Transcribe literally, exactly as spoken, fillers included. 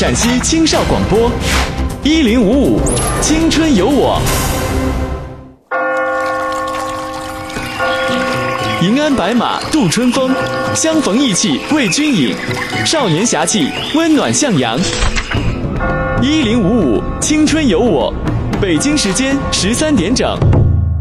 陕西青少广播，一零五五青春有我。银鞍白马度春风，相逢意气为君饮。少年侠气，温暖向阳。一零五五青春有我，北京时间十三点整。